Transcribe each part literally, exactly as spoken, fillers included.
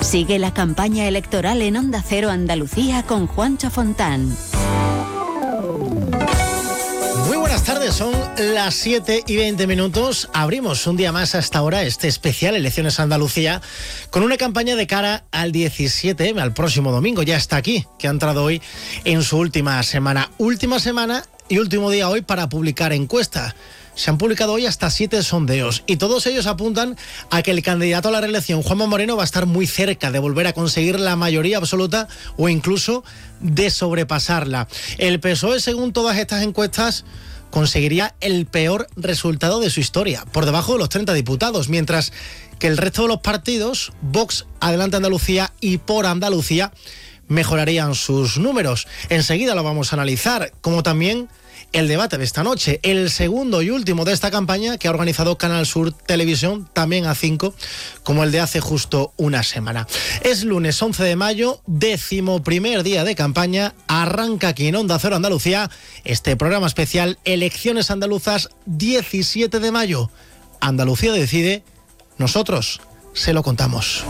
Sigue la campaña electoral en Onda Cero Andalucía con Juancho Fontán. Muy buenas tardes, son las siete y veinte minutos. Abrimos un día más hasta ahora este especial Elecciones Andalucía con una campaña de cara al diecisiete, al próximo domingo. Ya está aquí, que ha entrado hoy en su última semana. Última semana y último día hoy para publicar encuesta. Se han publicado hoy hasta siete sondeos y todos ellos apuntan a que el candidato a la reelección, Juanma Moreno, va a estar muy cerca de volver a conseguir la mayoría absoluta o incluso de sobrepasarla. El P S O E, según todas estas encuestas, conseguiría el peor resultado de su historia, por debajo de los treinta diputados, mientras que el resto de los partidos, Vox, Adelante Andalucía y Por Andalucía, mejorarían sus números. Enseguida lo vamos a analizar, como también el debate de esta noche, el segundo y último de esta campaña que ha organizado Canal Sur Televisión, también a cinco, como el de hace justo una semana. Es lunes once de mayo, décimo primer día de campaña, arranca aquí en Onda Cero Andalucía este programa especial Elecciones Andaluzas diecisiete de mayo. Andalucía decide, nosotros se lo contamos.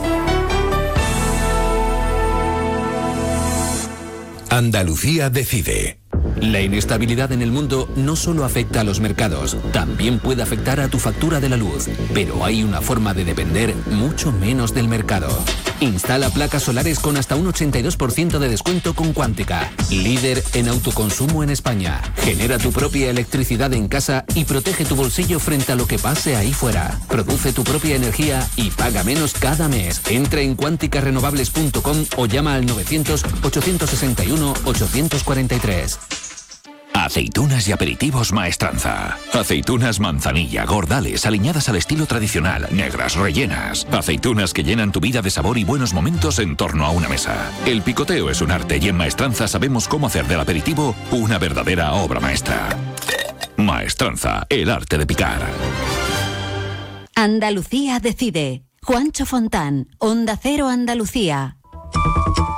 Andalucía decide. La inestabilidad en el mundo no solo afecta a los mercados, también puede afectar a tu factura de la luz. Pero hay una forma de depender mucho menos del mercado. Instala placas solares con hasta un ochenta y dos por ciento de descuento con Cuántica, líder en autoconsumo en España. Genera tu propia electricidad en casa y protege tu bolsillo frente a lo que pase ahí fuera. Produce tu propia energía y paga menos cada mes. Entra en cuántica renovables punto com o llama al novecientos, ochocientos sesenta y uno, ochocientos cuarenta y tres. Aceitunas y aperitivos Maestranza. Aceitunas manzanilla, gordales, aliñadas al estilo tradicional, negras, rellenas. Aceitunas que llenan tu vida de sabor y buenos momentos en torno a una mesa. El picoteo es un arte y en Maestranza sabemos cómo hacer del aperitivo una verdadera obra maestra. Maestranza, el arte de picar. Andalucía decide. Juancho Fontán, Onda Cero Andalucía.